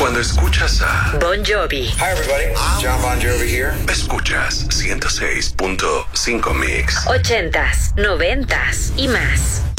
Cuando escuchas a Bon Jovi. Hi everybody, John Bon Jovi here. Escuchas 106.5 Mix. 80s, 90s y más.